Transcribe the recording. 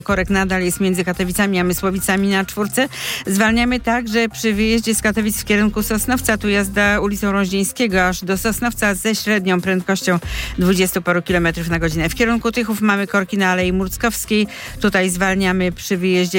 Korek nadal jest między Katowicami a Mysłowicami na 4. Zwalniamy także przy wyjeździe z Katowic w kierunku Sosnowca. Tu jazda ulicą Roździeńskiego aż do Sosnowca ze średnią prędkością 20 paru kilometrów na godzinę. W kierunku Tychów mamy korki na Alei Murckowskiej. Tutaj zwalniamy przy wyjeździe